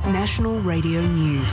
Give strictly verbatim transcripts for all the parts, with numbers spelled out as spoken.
National Radio News.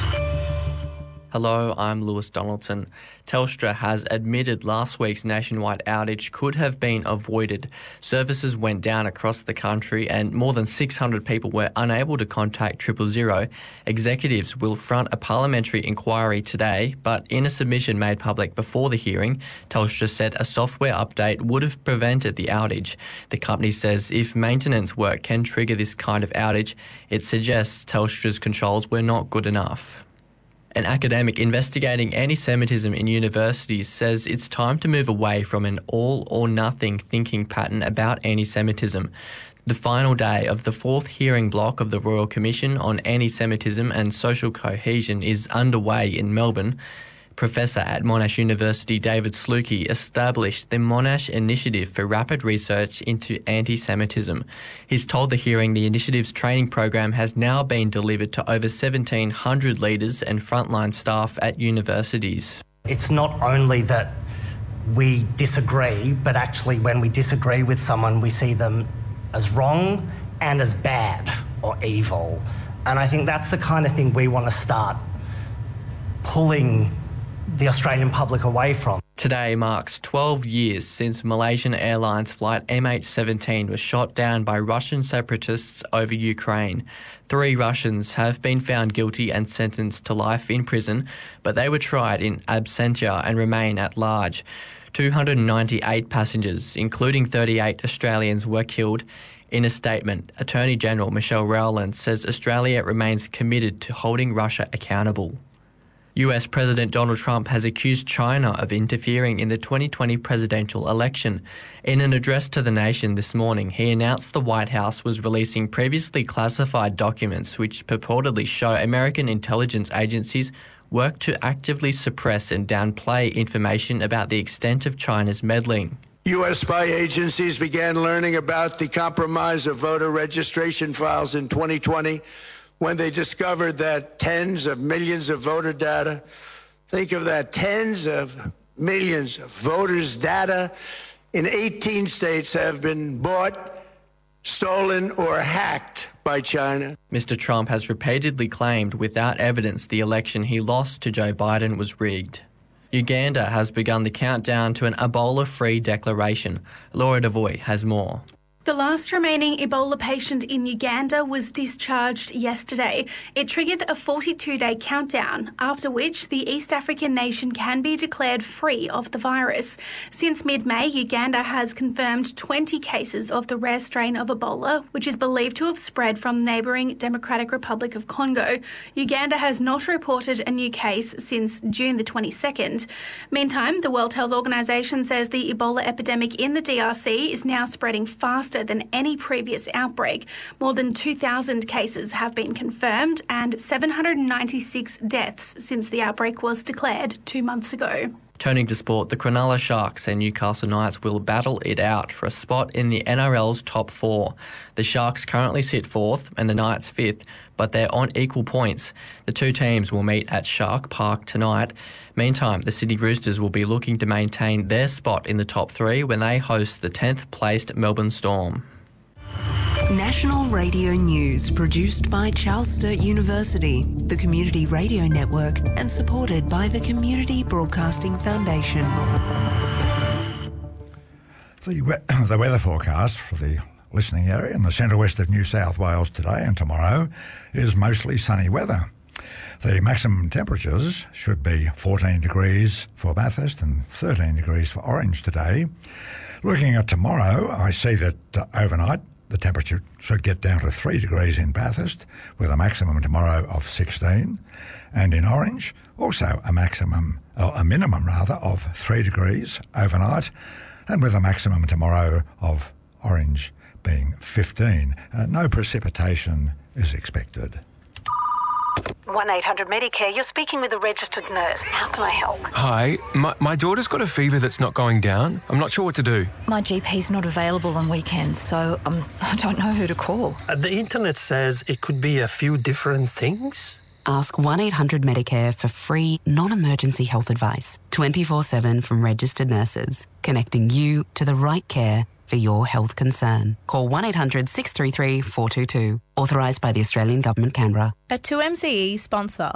Hello, I'm Lewis Donaldson. Telstra has admitted last week's nationwide outage could have been avoided. Services went down across the country and more than six hundred people were unable to contact triple zero. Executives will front a parliamentary inquiry today, but in a submission made public before the hearing, Telstra said a software update would have prevented the outage. The company says if maintenance work can trigger this kind of outage, it suggests Telstra's controls were not good enough. An academic investigating anti-Semitism in universities says it's time to move away from an all-or-nothing thinking pattern about anti-Semitism. The final day of the fourth hearing block of the Royal Commission on Anti-Semitism and Social Cohesion is underway in Melbourne. Professor at Monash University David Sluky established the Monash Initiative for Rapid Research into Anti-Semitism. He's told the hearing the initiative's training program has now been delivered to over seventeen hundred leaders and frontline staff at universities. It's not only that we disagree, but actually when we disagree with someone, we see them as wrong and as bad or evil. And I think that's the kind of thing we want to start pulling the Australian public away from. Today marks twelve years since Malaysian Airlines flight M H seventeen was shot down by Russian separatists over Ukraine. Three Russians have been found guilty and sentenced to life in prison, but they were tried in absentia and remain at large. two hundred ninety-eight passengers, including thirty-eight Australians, were killed. In a statement, Attorney General Michelle Rowland says Australia remains committed to holding Russia accountable. U S President Donald Trump has accused China of interfering in the twenty twenty presidential election. In an address to the nation this morning, he announced the White House was releasing previously classified documents which purportedly show American intelligence agencies work to actively suppress and downplay information about the extent of China's meddling. U S spy agencies began learning about the compromise of voter registration files in twenty twenty. When they discovered that tens of millions of voter data, think of that, tens of millions of voters' data in eighteen states have been bought, stolen, or hacked by China. Mister Trump has repeatedly claimed without evidence the election he lost to Joe Biden was rigged. Uganda has begun the countdown to an Ebola-free declaration. Laura Devoy has more. The last remaining Ebola patient in Uganda was discharged yesterday. It triggered a forty-two day countdown, after which the East African nation can be declared free of the virus. Since mid-May, Uganda has confirmed twenty cases of the rare strain of Ebola, which is believed to have spread from neighbouring Democratic Republic of Congo. Uganda has not reported a new case since June the twenty-second. Meantime, the World Health Organization says the Ebola epidemic in the D R C is now spreading faster than any previous outbreak. More than two thousand cases have been confirmed and seven hundred ninety-six deaths since the outbreak was declared two months ago. Turning to sport, the Cronulla Sharks and Newcastle Knights will battle it out for a spot in the N R L's top four. The Sharks currently sit fourth and the Knights fifth, but they're on equal points. The two teams will meet at Shark Park tonight. Meantime, the Sydney Roosters will be looking to maintain their spot in the top three when they host the tenth placed Melbourne Storm. National Radio News, produced by Charles Sturt University, the Community Radio Network, and supported by the Community Broadcasting Foundation. The, we- the weather forecast for the listening area in the centre-west of New South Wales today and tomorrow is mostly sunny weather. The maximum temperatures should be fourteen degrees for Bathurst and thirteen degrees for Orange today. Looking at tomorrow, I see that uh, overnight the temperature should get down to three degrees in Bathurst with a maximum tomorrow of sixteen, and in Orange also a maximum, or a minimum rather, of three degrees overnight, and with a maximum tomorrow of Orange being fifteen. Uh, no precipitation is expected. one eight hundred Medicare, you're speaking with a registered nurse. How can I help? Hi, my, my daughter's got a fever that's not going down. I'm not sure what to do. My G P's not available on weekends, so um, I don't know who to call. Uh, the internet says it could be a few different things. Ask one eight hundred Medicare for free, non-emergency health advice, twenty-four seven from registered nurses, connecting you to the right care for your health concern. Call one eight hundred six three three four two two. Authorised by the Australian Government, Canberra. A two M C E sponsor.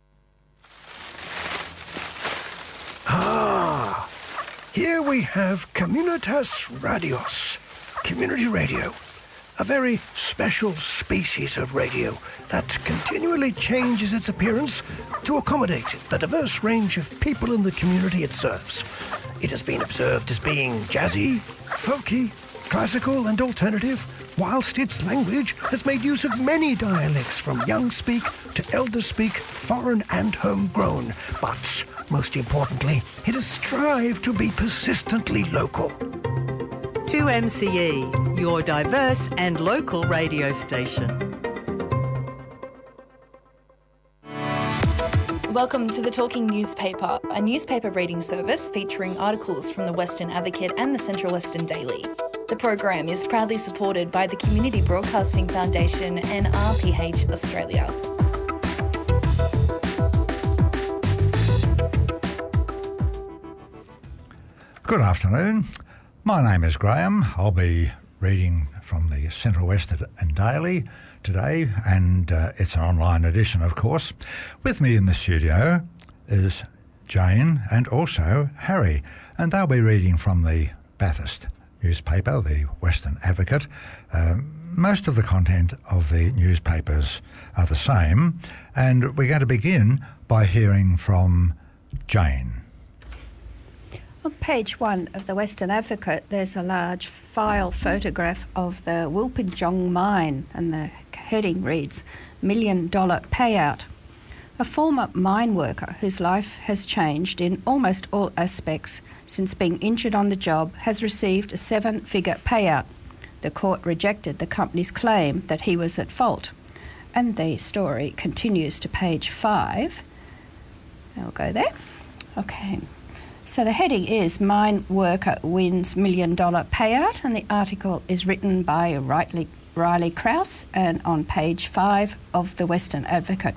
Ah, here we have Communitas Radios, community radio. A very special species of radio that continually changes its appearance to accommodate the diverse range of people in the community it serves. It has been observed as being jazzy, folky, classical and alternative, whilst its language has made use of many dialects from young speak to elder speak, foreign and homegrown. But most importantly, it has strived to be persistently local. two M C E, your diverse and local radio station. Welcome to the Talking Newspaper, a newspaper reading service featuring articles from the Western Advocate and the Central Western Daily. The program is proudly supported by the Community Broadcasting Foundation and R P H Australia. Good afternoon. My name is Graham. I'll be reading from the Central Western Daily today, and uh, it's an online edition, of course. With me in the studio is Jane and also Harry, and they'll be reading from the Bathurst newspaper, the Western Advocate. Uh, most of the content of the newspapers are the same, and we're going to begin by hearing from Jane. On page one of the Western Advocate, there's a large file photograph of the Wilpinjong mine, and the heading reads, Million Dollar Payout. A former mine worker whose life has changed in almost all aspects since being injured on the job has received a seven-figure payout. The court rejected the company's claim that he was at fault. And the story continues to page five. I'll go there. Okay. So the heading is Mine Worker Wins Million Dollar Payout, and the article is written by Riley, Riley Krause and on page five of the Western Advocate.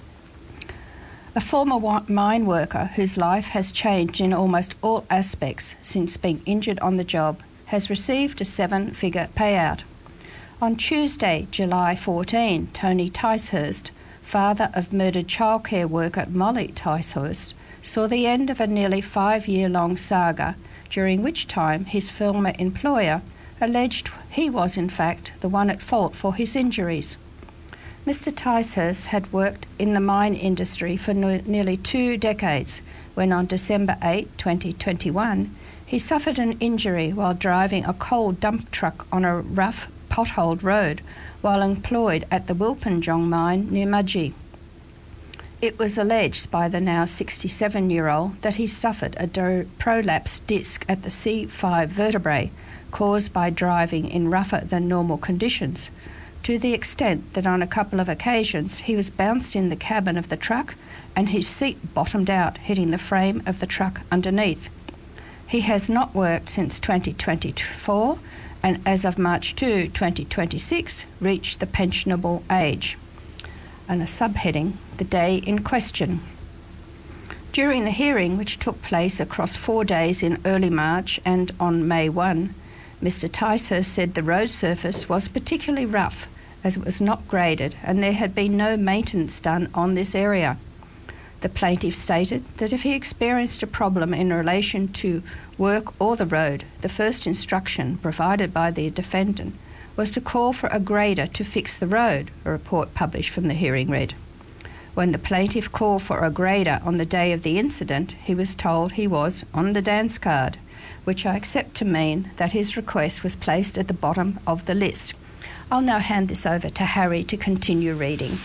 A former mine worker whose life has changed in almost all aspects since being injured on the job has received a seven-figure payout. On Tuesday, July fourteenth, Tony Ticehurst, father of murdered childcare worker Molly Ticehurst, saw the end of a nearly five-year-long saga, during which time his former employer alleged he was in fact the one at fault for his injuries. Mister Ticehurst had worked in the mine industry for no- nearly two decades when on December eighth, twenty twenty-one, he suffered an injury while driving a coal dump truck on a rough, potholed road while employed at the Wilpinjong mine near Mudgee. It was alleged by the now sixty-seven-year-old that he suffered a do- prolapsed disc at the C five vertebrae caused by driving in rougher than normal conditions, to the extent that on a couple of occasions he was bounced in the cabin of the truck and his seat bottomed out, hitting the frame of the truck underneath. He has not worked since twenty twenty-four and as of March second, twenty twenty-six, reached the pensionable age. And a subheading, the day in question. During the hearing, which took place across four days in early March and on May first, Mister Ticehurst said the road surface was particularly rough as it was not graded and there had been no maintenance done on this area. The plaintiff stated that if he experienced a problem in relation to work or the road, the first instruction provided by the defendant was to call for a grader to fix the road, a report published from the hearing read. When the plaintiff called for a grader on the day of the incident, he was told he was on the dance card, which I accept to mean that his request was placed at the bottom of the list. I'll now hand this over to Harry to continue reading.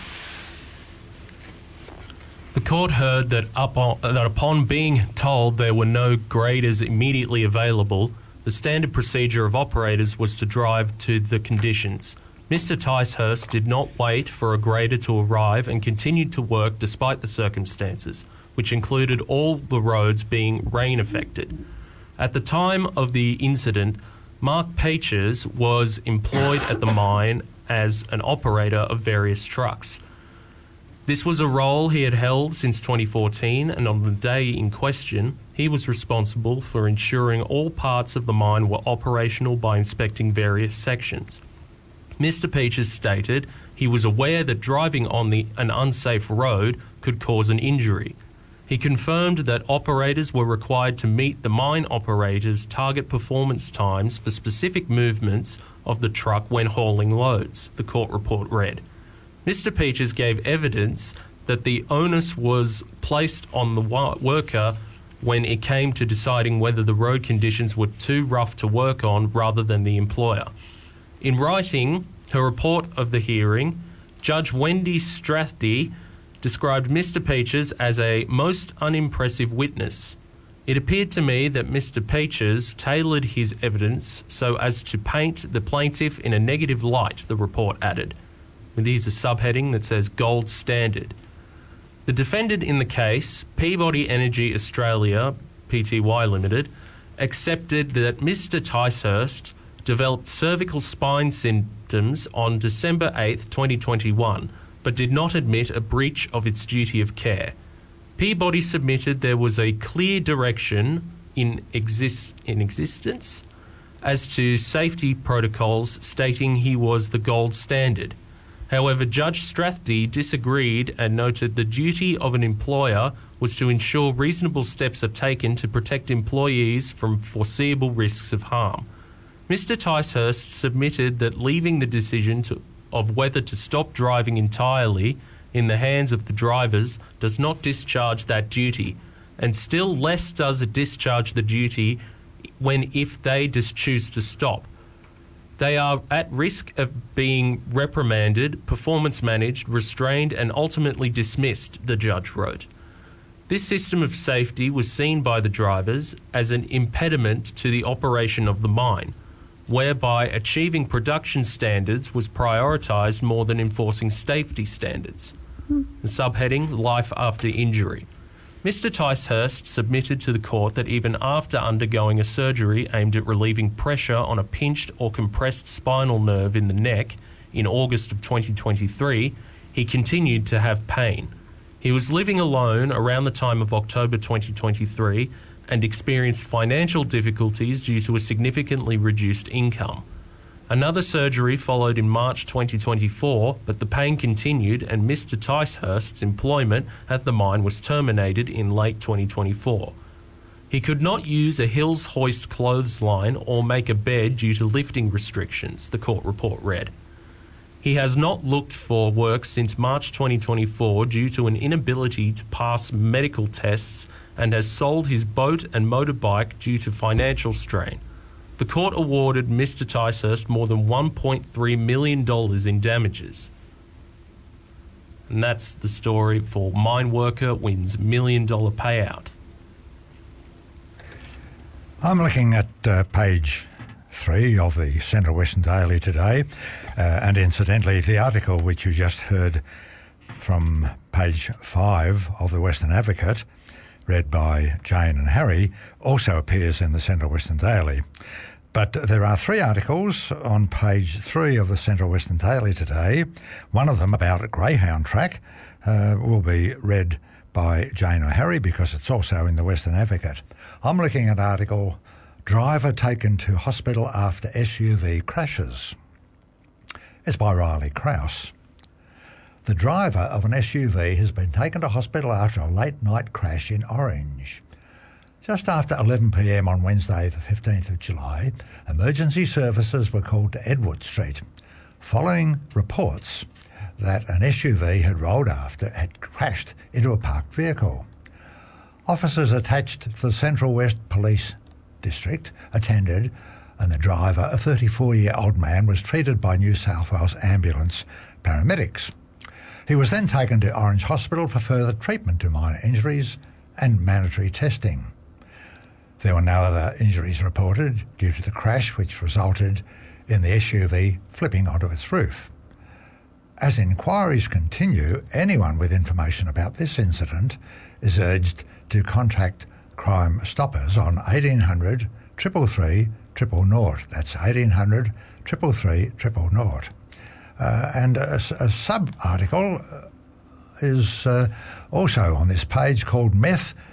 The court heard that, upon, that upon being told there were no graders immediately available, the standard procedure of operators was to drive to the conditions. Mister Ticehurst did not wait for a grader to arrive and continued to work despite the circumstances, which included all the roads being rain-affected. At the time of the incident, Mark Paches was employed at the mine as an operator of various trucks. This was a role he had held since twenty fourteen, and on the day in question, he was responsible for ensuring all parts of the mine were operational by inspecting various sections. Mister Peaches stated he was aware that driving on the, an unsafe road could cause an injury. He confirmed that operators were required to meet the mine operators' target performance times for specific movements of the truck when hauling loads, the court report read. Mister Peaches gave evidence that the onus was placed on the wa- worker when it came to deciding whether the road conditions were too rough to work on rather than the employer. In writing her report of the hearing, Judge Wendy Strathdy described Mister Peaches as a most unimpressive witness. It appeared to me that Mister Peaches tailored his evidence so as to paint the plaintiff in a negative light, the report added. With here's a subheading that says Gold Standard. The defendant in the case, Peabody Energy Australia Pty Limited, accepted that Mister Ticehurst developed cervical spine symptoms on December eighth, twenty twenty-one, but did not admit a breach of its duty of care. Peabody submitted there was a clear direction in, exist- in existence as to safety protocols stating he was the gold standard. However, Judge Strathdy disagreed and noted the duty of an employer was to ensure reasonable steps are taken to protect employees from foreseeable risks of harm. Mister Ticehurst submitted that leaving the decision to, of whether to stop driving entirely in the hands of the drivers does not discharge that duty, and still less does it discharge the duty when if they just choose to stop. They are at risk of being reprimanded, performance managed, restrained and ultimately dismissed, the judge wrote. This system of safety was seen by the drivers as an impediment to the operation of the mine, whereby achieving production standards was prioritised more than enforcing safety standards. The subheading, Life After Injury. Mister Ticehurst submitted to the court that even after undergoing a surgery aimed at relieving pressure on a pinched or compressed spinal nerve in the neck in August of twenty twenty-three, he continued to have pain. He was living alone around the time of October twenty twenty-three and experienced financial difficulties due to a significantly reduced income. Another surgery followed in March twenty twenty-four, but the pain continued and Mister Ticehurst's employment at the mine was terminated in late twenty twenty-four. He could not use a Hills hoist clothesline or make a bed due to lifting restrictions, the court report read. He has not looked for work since March twenty twenty-four due to an inability to pass medical tests and has sold his boat and motorbike due to financial strain. The court awarded Mister Ticehurst more than one point three million dollars in damages. And that's the story for mine worker wins million dollar payout. I'm looking at uh, page three of the Central Western Daily today, uh, and incidentally, the article which you just heard from page five of the Western Advocate, read by Jane and Harry, also appears in the Central Western Daily. But there are three articles on page three of the Central Western Daily today. One of them about a greyhound track uh, will be read by Jane or Harry because it's also in the Western Advocate. I'm looking at article, Driver Taken to Hospital After S U V Crashes. It's by Riley Krause. The driver of an S U V has been taken to hospital after a late-night crash in Orange. Just after eleven p m on Wednesday the fifteenth of July, emergency services were called to Edward Street, following reports that an S U V had rolled after had crashed into a parked vehicle. Officers attached to the Central West Police District attended, and the driver, a thirty-four-year-old man, was treated by New South Wales Ambulance paramedics. He was then taken to Orange Hospital for further treatment to minor injuries and mandatory testing. There were no other injuries reported due to the crash, which resulted in the S U V flipping onto its roof. As inquiries continue, anyone with information about this incident is urged to contact Crime Stoppers on eighteen hundred, three three three, zero zero. That's eighteen hundred, three three three, zero zero. Uh, and a, a sub-article is uh, also on this page called Meth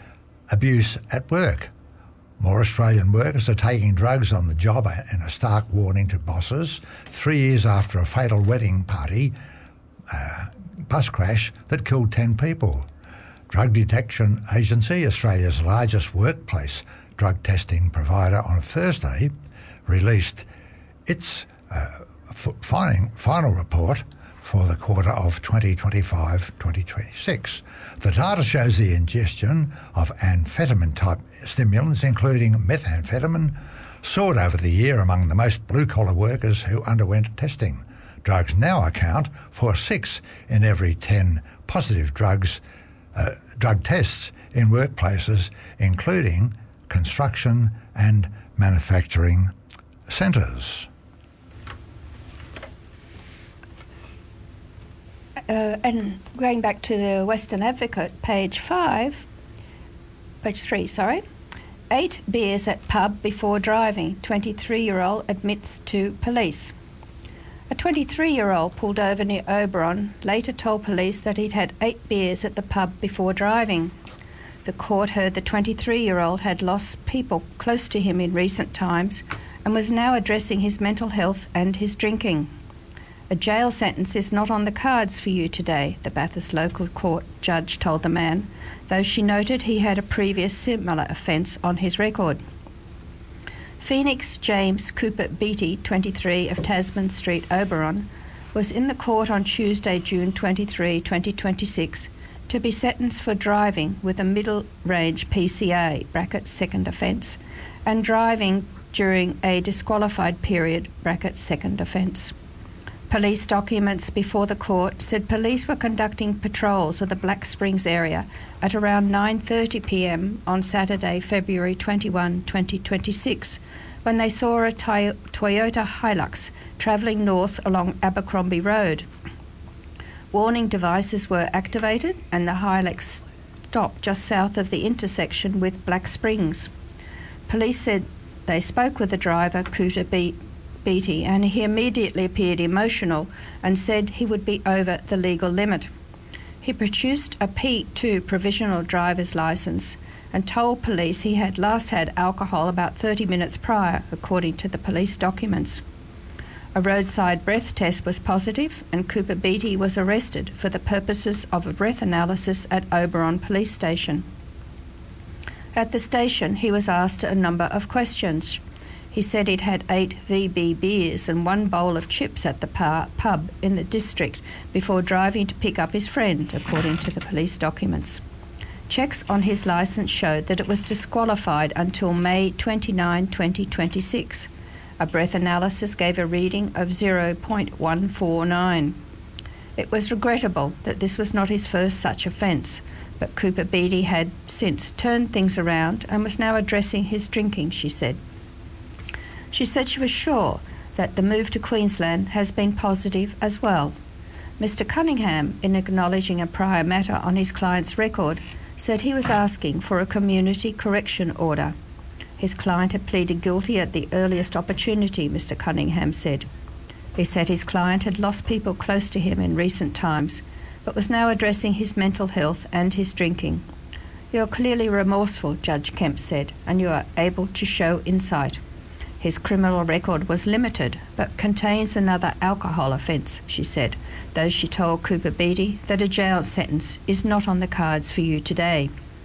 abuse at work. More Australian workers are taking drugs on the job in a stark warning to bosses three years after a fatal wedding party uh, bus crash that killed ten people. Drug Detection Agency, Australia's largest workplace drug testing provider, on Thursday released its uh, f- finding, final report for the quarter of twenty twenty-five twenty twenty-six. The data shows the ingestion of amphetamine-type stimulants, including methamphetamine, soared over the year among the most blue-collar workers who underwent testing. Drugs now account for six in every ten positive drugs, uh, drug tests in workplaces, including construction and manufacturing centres. Uh, and going back to the Western Advocate, page five, page three, sorry. Eight beers at pub before driving. twenty-three-year-old admits to police. A twenty-three-year-old pulled over near Oberon later told police that he'd had eight beers at the pub before driving. The court heard the twenty-three-year-old had lost people close to him in recent times and was now addressing his mental health and his drinking. A jail sentence is not on the cards for you today, the Bathurst local court judge told the man, though she noted he had a previous similar offence on his record. Phoenix James Cooper Beattie, twenty-three, of Tasman Street, Oberon, was in the court on Tuesday, June twenty-third, twenty twenty-six, to be sentenced for driving with a middle-range P C A, bracket second offence, and driving during a disqualified period, bracket second offence. Police documents before the court said police were conducting patrols of the Black Springs area at around nine thirty p m on Saturday, February twenty-first, twenty twenty-six, when they saw a Toyota Hilux travelling north along Abercrombie Road. Warning devices were activated and the Hilux stopped just south of the intersection with Black Springs. Police said they spoke with the driver, Cooper Be- Beattie, and he immediately appeared emotional and said he would be over the legal limit. He produced a P two provisional driver's licence and told police he had last had alcohol about thirty minutes prior, according to the police documents. A roadside breath test was positive and Cooper Beattie was arrested for the purposes of a breath analysis at Oberon Police Station. At the station, he was asked a number of questions. He said he'd had eight V B beers and one bowl of chips at the par- pub in the district before driving to pick up his friend, according to the police documents. Checks on his licence showed that it was disqualified until May twenty-ninth, twenty twenty-six. A breath analysis gave a reading of zero point one four nine. It was regrettable that this was not his first such offence, but Cooper Beattie had since turned things around and was now addressing his drinking, she said. She said she was sure that the move to Queensland has been positive as well. Mister Cunningham, in acknowledging a prior matter on his client's record, said he was asking for a community correction order. His client had pleaded guilty at the earliest opportunity, Mister Cunningham said. He said his client had lost people close to him in recent times, but was now addressing his mental health and his drinking. "You're clearly remorseful," Judge Kemp said, "and you are able to show insight." His criminal record was limited, but contains another alcohol offence, she said, though she told Cooper Beattie that a jail sentence is not on the cards for you today.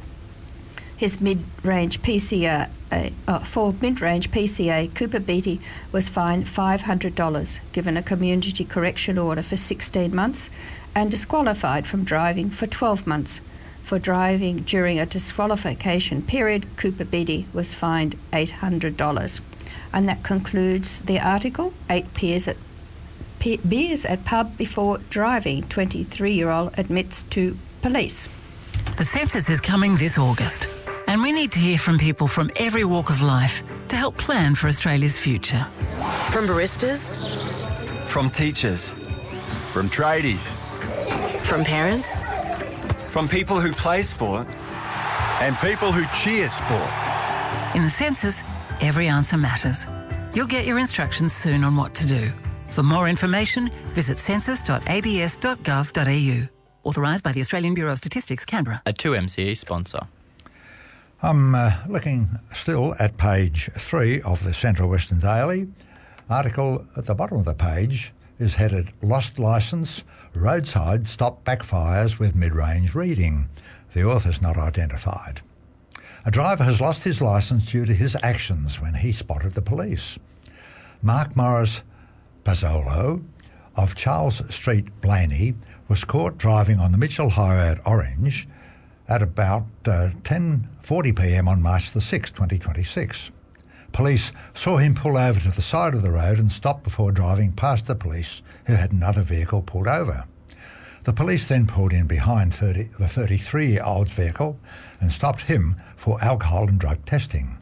His mid-range P C A, uh, for mid-range P C A, Cooper Beattie was fined five hundred dollars, given a community correction order for sixteen months, and disqualified from driving for twelve months. For driving during a disqualification period, Cooper Beattie was fined eight hundred dollars. And that concludes the article. Eight beers at, pe- beers at pub before driving. twenty-three-year-old admits to police. The census is coming this August, and we need to hear from people from every walk of life to help plan for Australia's future. From baristas, from teachers, from tradies, from parents, from people who play sport, and people who cheer sport. In the census, every answer matters. You'll get your instructions soon on what to do. For more information, visit census dot a b s dot gov dot a u. Authorised by the Australian Bureau of Statistics, Canberra. A two M C E sponsor. I'm uh, looking still at page three of the Central Western Daily. Article at the bottom of the page is headed Lost Licence, Roadside Stop Backfires with Mid-Range Reading. The author's not identified. A driver has lost his licence due to his actions when he spotted the police. Mark Morris Pazzolo of Charles Street, Blaney, was caught driving on the Mitchell Highway at Orange at about uh, ten forty p m on March the sixth, twenty twenty-six. Police saw him pull over to the side of the road and stop before driving past the police, who had another vehicle pulled over. The police then pulled in behind thirty, the thirty-three-year-old's vehicle and stopped him for alcohol and drug testing.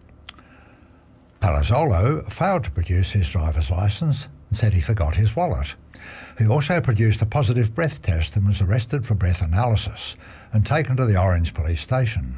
Palazzolo failed to produce his driver's licence and said he forgot his wallet. He also produced a positive breath test and was arrested for breath analysis and taken to the Orange police station.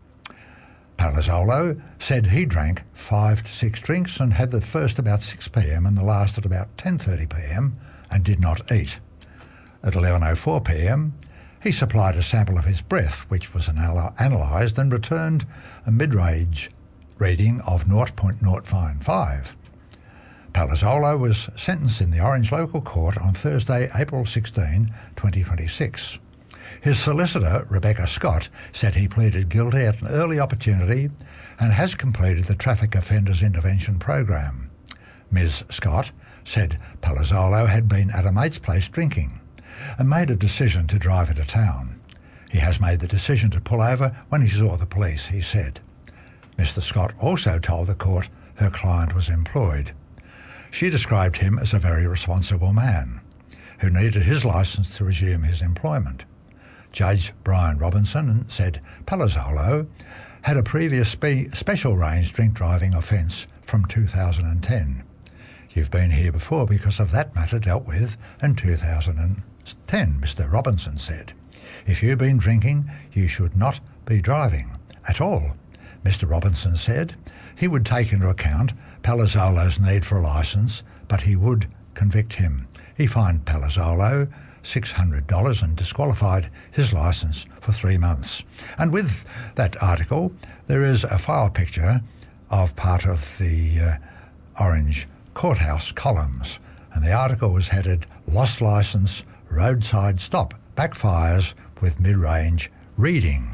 Palazzolo said he drank five to six drinks and had the first about six p m and the last at about ten thirty p m and did not eat. At eleven oh four p m, he supplied a sample of his breath, which was anal- analysed and returned a mid-range reading of zero point zero five five. Palazzolo was sentenced in the Orange local court on Thursday, April sixteenth, twenty twenty-six. His solicitor, Rebecca Scott, said he pleaded guilty at an early opportunity and has completed the Traffic Offenders Intervention Program. Miz Scott said Palazzolo had been at a mate's place drinking and made a decision to drive into town. He has made the decision to pull over when he saw the police, he said. Mister Scott also told the court her client was employed. She described him as a very responsible man who needed his licence to resume his employment. Judge Brian Robinson said Palazzolo had a previous spe- special range drink driving offence from two thousand ten. You've been here before because of that matter dealt with in two thousand ten, Mister Robinson said. If you've been drinking, you should not be driving at all. Mister Robinson said he would take into account Palazzolo's need for a licence, but he would convict him. He fined Palazzolo six hundred dollars and disqualified his licence for three months. And with that article, there is a file picture of part of the uh, Orange courthouse columns, and the article was headed Lost Licence, Roadside Stop Backfires with Mid-Range Reading.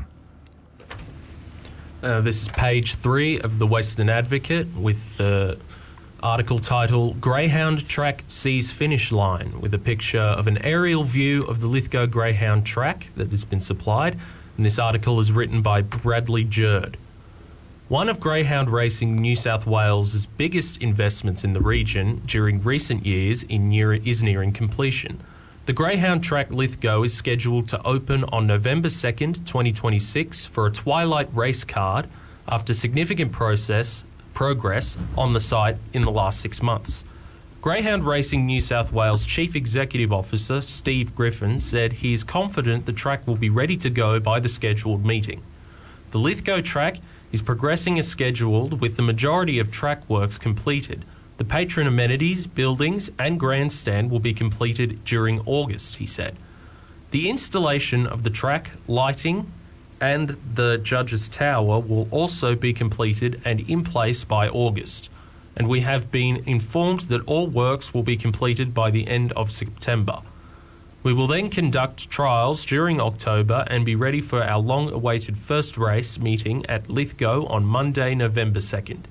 Uh, this is page three of the Western Advocate with the article title Greyhound Track Sees Finish Line, with a picture of an aerial view of the Lithgow Greyhound track that has been supplied, and this article is written by Bradley Jerd. One of greyhound racing New South Wales' biggest investments in the region during recent years in near, is nearing completion. The Greyhound Track Lithgow is scheduled to open on November second, twenty twenty-six for a twilight race card after significant process progress on the site in the last six months. Greyhound Racing New South Wales Chief Executive Officer Steve Griffin said he is confident the track will be ready to go by the scheduled meeting. The Lithgow track is progressing as scheduled, with the majority of track works completed. The patron amenities, buildings and grandstand will be completed during August, he said. The installation of the track, lighting and the Judges Tower will also be completed and in place by August, and we have been informed that all works will be completed by the end of September. We will then conduct trials during October and be ready for our long-awaited first race meeting at Lithgow on Monday, November second.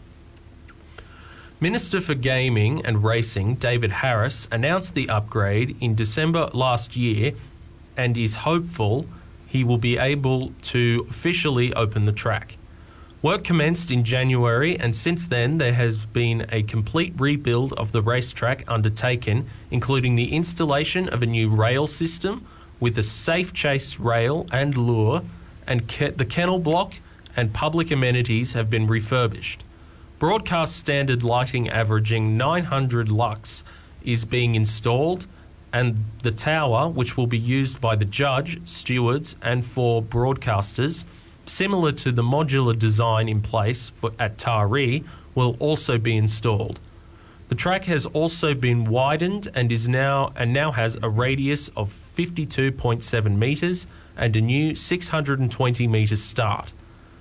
Minister for Gaming and Racing, David Harris, announced the upgrade in December last year and is hopeful he will be able to officially open the track. Work commenced in January, and since then there has been a complete rebuild of the racetrack undertaken, including the installation of a new rail system with a safe chase rail and lure, and ke- the kennel block and public amenities have been refurbished. Broadcast standard lighting averaging nine hundred lux is being installed, and the tower, which will be used by the judge, stewards and for broadcasters, similar to the modular design in place for, at Taree, will also be installed. The track has also been widened and is now and now has a radius of fifty-two point seven metres and a new six hundred twenty metre start.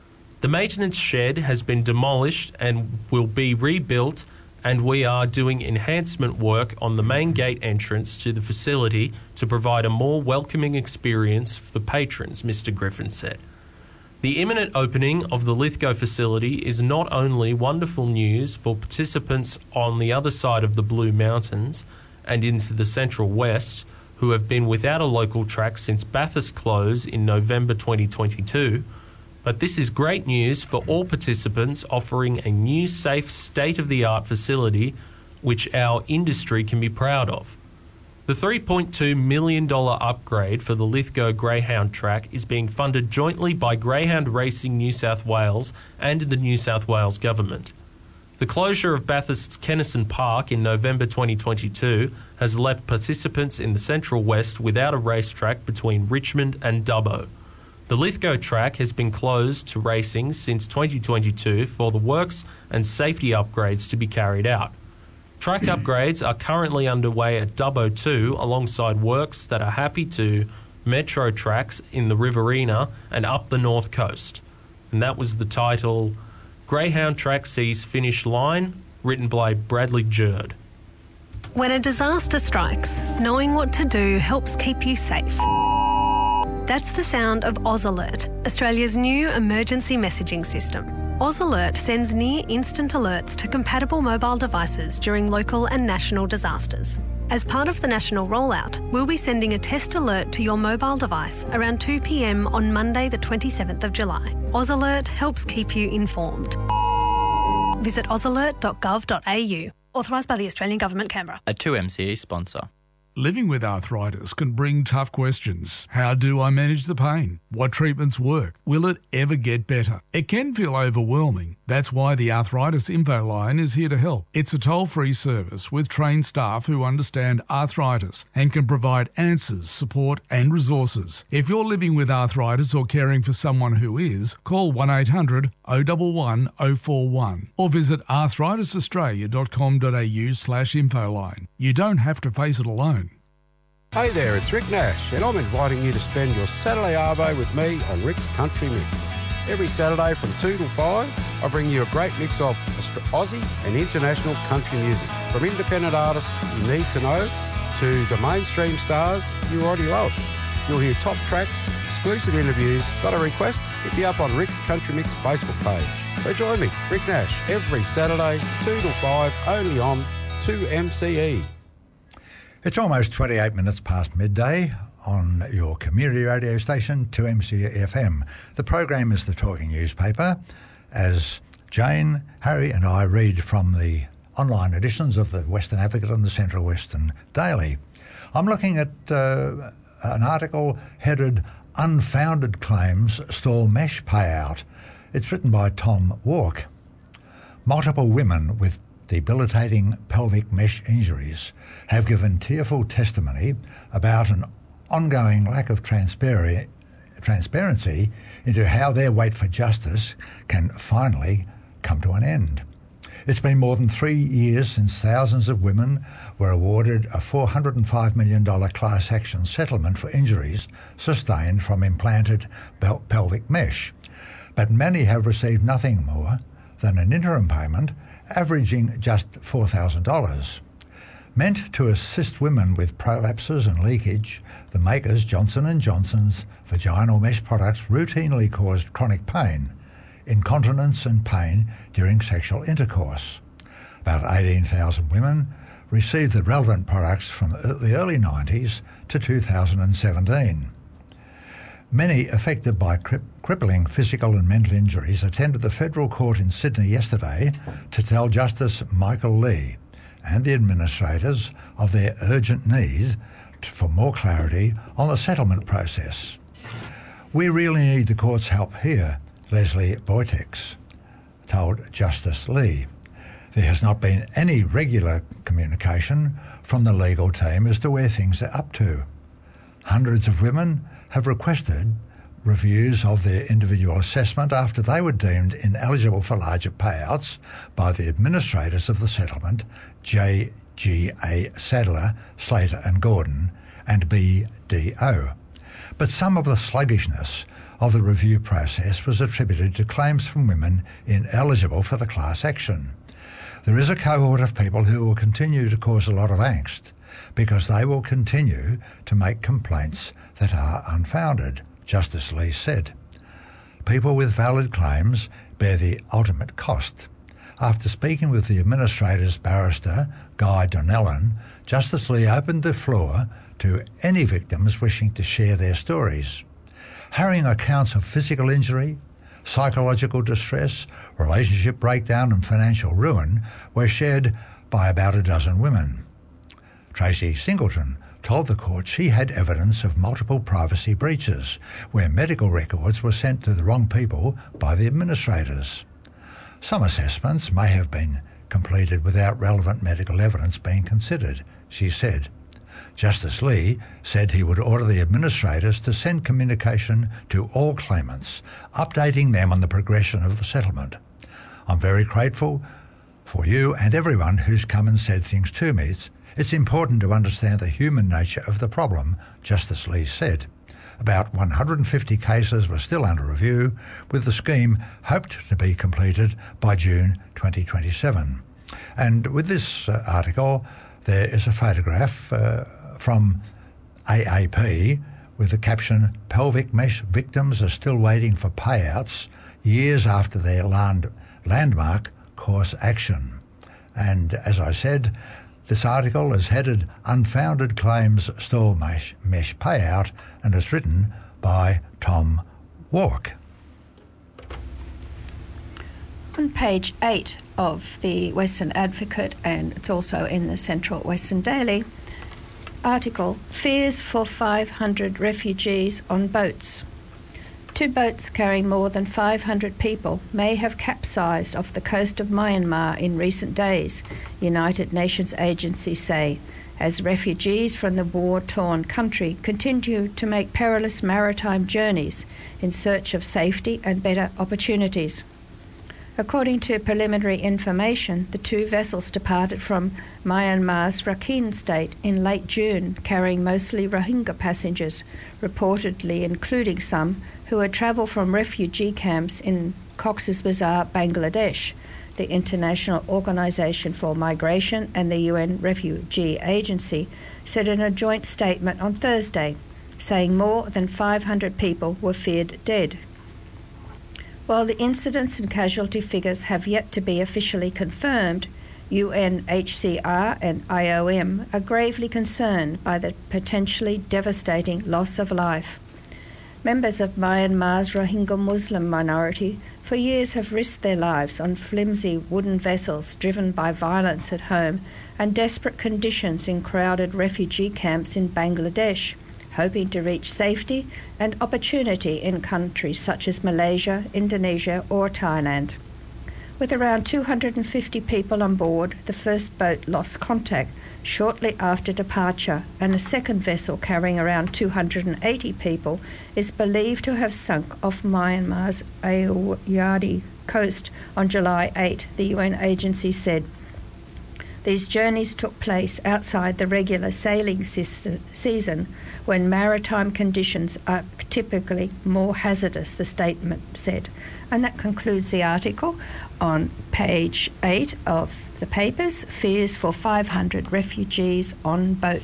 The maintenance shed has been demolished and will be rebuilt, and we are doing enhancement work on the main gate entrance to the facility to provide a more welcoming experience for patrons, Mister Griffin said. The imminent opening of the Lithgow facility is not only wonderful news for participants on the other side of the Blue Mountains and into the Central West, who have been without a local track since Bathurst close in November twenty twenty-two, but this is great news for all participants, offering a new, safe, state-of-the-art facility which our industry can be proud of. The three point two million dollars upgrade for the Lithgow Greyhound track is being funded jointly by Greyhound Racing New South Wales and the New South Wales Government. The closure of Bathurst's Kennison Park in November twenty twenty-two has left participants in the Central West without a racetrack between Richmond and Dubbo. The Lithgow track has been closed to racing since twenty twenty-two for the works and safety upgrades to be carried out. Track upgrades are currently underway at Dubbo two, alongside works that are happy to metro tracks in the Riverina and up the North Coast. And that was the title, Greyhound Track Sees Finish Line, written by Bradley Jerd. When a disaster strikes, knowing what to do helps keep you safe. That's the sound of AusAlert, Australia's new emergency messaging system. AusAlert sends near-instant alerts to compatible mobile devices during local and national disasters. As part of the national rollout, we'll be sending a test alert to your mobile device around two p m on Monday the twenty-seventh of July. AusAlert helps keep you informed. Visit ausalert dot gov dot a u. Authorised by the Australian Government, Canberra. A two M C E sponsor. Living with arthritis can bring tough questions. How do I manage the pain? What treatments work? Will it ever get better? It can feel overwhelming. That's why the Arthritis Info Line is here to help. It's a toll-free service with trained staff who understand arthritis and can provide answers, support and resources. If you're living with arthritis or caring for someone who is, call one eight hundred oh one one oh four one or visit arthritis australia dot com dot a u slash infoline. You don't have to face it alone. Hey there, it's Rick Nash, and I'm inviting you to spend your Saturday arvo with me on Rick's Country Mix. Every Saturday from two till five, I bring you a great mix of Aussie and international country music. From independent artists you need to know to the mainstream stars you already love. You'll hear top tracks, exclusive interviews. Got a request? Hit me up on Rick's Country Mix Facebook page. So join me, Rick Nash, every Saturday, two till five, only on two M C E. It's almost twenty-eight minutes past midday on your community radio station, two M C F M. The program is the Talking Newspaper, as Jane, Harry and I read from the online editions of the Western Advocate and the Central Western Daily. I'm looking at uh, an article headed Unfounded Claims Stall Mesh Payout. It's written by Tom Walk. Multiple women with debilitating pelvic mesh injuries have given tearful testimony about an ongoing lack of transpar- transparency into how their wait for justice can finally come to an end. It's been more than three years since thousands of women were awarded a four hundred five million dollars class action settlement for injuries sustained from implanted pel- pelvic mesh, but many have received nothing more than an interim payment averaging just four thousand dollars. Meant to assist women with prolapses and leakage, the makers, Johnson and Johnson's vaginal mesh products, routinely caused chronic pain, incontinence and pain during sexual intercourse. About eighteen thousand women received the relevant products from the early nineties to two thousand seventeen. Many affected by cri- crippling physical and mental injuries attended the Federal Court in Sydney yesterday to tell Justice Michael Lee and the administrators of their urgent need for more clarity on the settlement process. We really need the court's help here, Leslie Boytex told Justice Lee. There has not been any regular communication from the legal team as to where things are up to. Hundreds of women have requested reviews of their individual assessment after they were deemed ineligible for larger payouts by the administrators of the settlement, J G A Sadler, Slater and Gordon, and B D O. But some of the sluggishness of the review process was attributed to claims from women ineligible for the class action. There is a cohort of people who will continue to cause a lot of angst because they will continue to make complaints that are unfounded, Justice Lee said. People with valid claims bear the ultimate cost. After speaking with the administrator's barrister, Guy Donnellan, Justice Lee opened the floor to any victims wishing to share their stories. Harrying accounts of physical injury, psychological distress, relationship breakdown and financial ruin were shared by about a dozen women. Tracy Singleton told the court she had evidence of multiple privacy breaches where medical records were sent to the wrong people by the administrators. Some assessments may have been completed without relevant medical evidence being considered, she said. Justice Lee said he would order the administrators to send communication to all claimants, updating them on the progression of the settlement. I'm very grateful for you and everyone who's come and said things to me. It's, it's important to understand the human nature of the problem, Justice Lee said. About one hundred fifty cases were still under review, with the scheme hoped to be completed by June twenty twenty-seven. And with this uh, article, there is a photograph uh, from A A P with the caption, "Pelvic mesh victims are still waiting for payouts years after their land, landmark course action." And as I said, this article is headed "Unfounded Claims Stall Mesh, mesh Payout" and is written by Tom Walk. On page eight of the Western Advocate, and it's also in the Central Western Daily, article, "Fears for five hundred refugees on boats." Two boats carrying more than five hundred people may have capsized off the coast of Myanmar in recent days, United Nations agencies say, as refugees from the war-torn country continue to make perilous maritime journeys in search of safety and better opportunities. According to preliminary information, the two vessels departed from Myanmar's Rakhine state in late June, carrying mostly Rohingya passengers, reportedly including some who had travelled from refugee camps in Cox's Bazar, Bangladesh. The International Organization for Migration and the U N Refugee Agency said in a joint statement on Thursday, saying more than five hundred people were feared dead. While the incidents and casualty figures have yet to be officially confirmed, U N H C R and I O M are gravely concerned by the potentially devastating loss of life. Members of Myanmar's Rohingya Muslim minority for years have risked their lives on flimsy wooden vessels driven by violence at home and desperate conditions in crowded refugee camps in Bangladesh, hoping to reach safety and opportunity in countries such as Malaysia, Indonesia or Thailand. With around two hundred fifty people on board, the first boat lost contact shortly after departure, and a second vessel carrying around two hundred eighty people is believed to have sunk off Myanmar's Ayeyarwady coast on July eighth, the U N agency said. These journeys took place outside the regular sailing season, when maritime conditions are typically more hazardous, the statement said. And that concludes the article on page eight of the papers, "Fears for five hundred refugees on boat."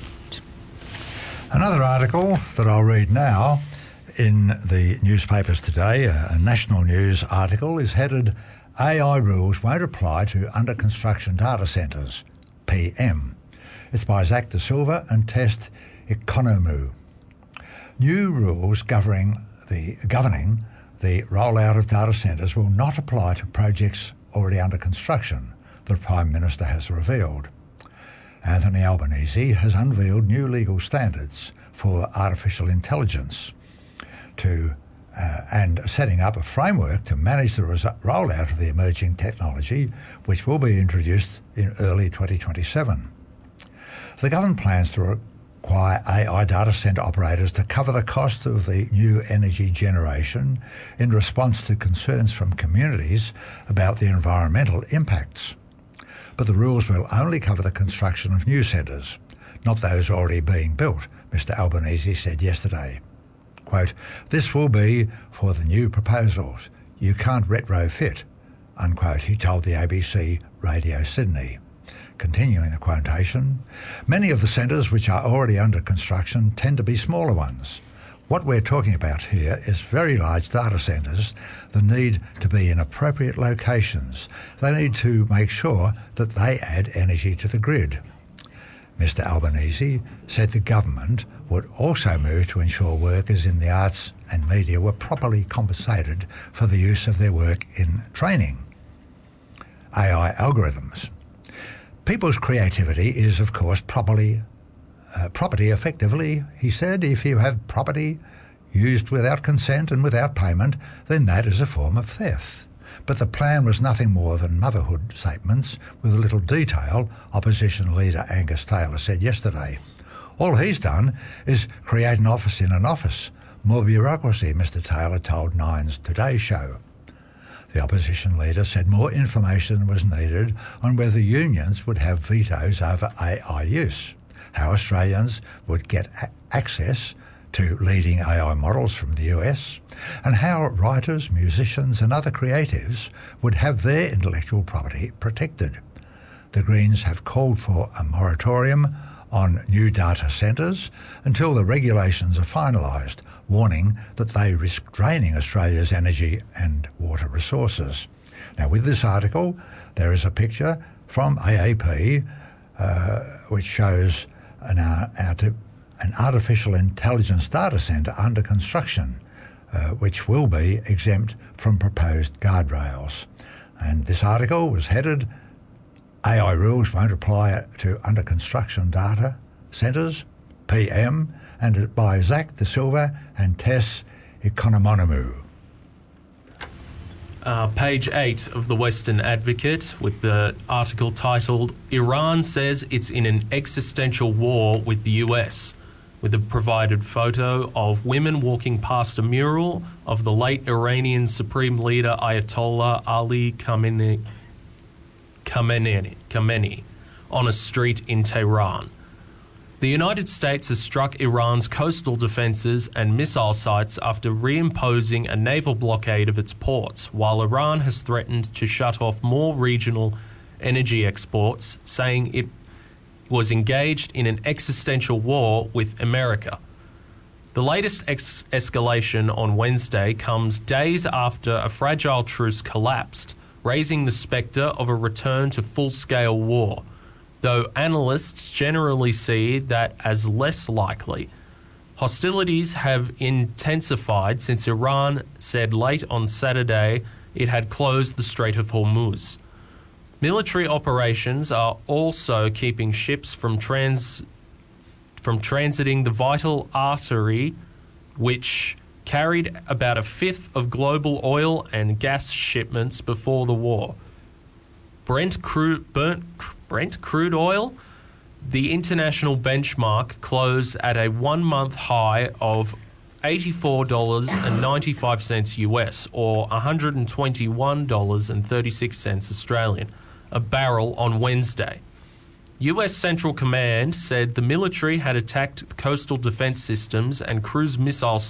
Another article that I'll read now in the newspapers today, a national news article, is headed, "A I rules won't apply to under construction data centres, P M." It's by Zach De Silva and Test Economou. New rules governing the, governing the rollout of data centres will not apply to projects already under construction, the Prime Minister has revealed. Anthony Albanese has unveiled new legal standards for artificial intelligence to uh, and setting up a framework to manage the resu- rollout of the emerging technology, which will be introduced in early twenty twenty-seven. The government plans to require A I data centre operators to cover the cost of the new energy generation in response to concerns from communities about the environmental impacts. But the rules will only cover the construction of new centres, not those already being built, Mr Albanese said yesterday. Quote, "This will be for the new proposals. You can't retrofit," unquote, he told the A B C Radio Sydney. Continuing the quotation, "Many of the centres which are already under construction tend to be smaller ones. What we're talking about here is very large data centres that need to be in appropriate locations. They need to make sure that they add energy to the grid." Mister Albanese said the government would also move to ensure workers in the arts and media were properly compensated for the use of their work in training A I algorithms. People's creativity is, of course, properly, uh, property effectively, he said. If you have property used without consent and without payment, then that is a form of theft. But the plan was nothing more than motherhood statements with little detail, Opposition Leader Angus Taylor said yesterday. All he's done is create an office in an office. More bureaucracy, Mister Taylor told Nine's Today Show. The opposition leader said more information was needed on whether unions would have vetoes over A I use, how Australians would get a- access to leading A I models from the U S, and how writers, musicians and other creatives would have their intellectual property protected. The Greens have called for a moratorium on new data centres until the regulations are finalised, warning that they risk draining Australia's energy and water resources. Now, with this article, there is a picture from A A P uh, which shows an, uh, an artificial intelligence data centre under construction, uh, which will be exempt from proposed guardrails. And this article was headed, "A I rules won't apply to under construction data centres, P M, and by Zach De Silva and Tess Economounou." Uh, page eight of the Western Advocate with the article titled "Iran says it's in an existential war with the U S," with a provided photo of women walking past a mural of the late Iranian Supreme Leader Ayatollah Ali Khamenei, Khamenei, Khamenei on a street in Tehran. The United States has struck Iran's coastal defences and missile sites after reimposing a naval blockade of its ports, while Iran has threatened to shut off more regional energy exports, saying it was engaged in an existential war with America. The latest ex- escalation on Wednesday comes days after a fragile truce collapsed, raising the spectre of a return to full-scale war, though analysts generally see that as less likely. Hostilities have intensified since Iran said late on Saturday it had closed the Strait of Hormuz. Military operations are also keeping ships from trans from transiting the vital artery, which carried about a fifth of global oil and gas shipments before the war. Brent crude, burnt, Brent crude oil, the international benchmark, closed at a one-month high of eighty-four dollars and ninety-five cents U S, or one hundred twenty-one dollars and thirty-six cents Australian, a barrel on Wednesday. U S Central Command said the military had attacked coastal defence systems and cruise missile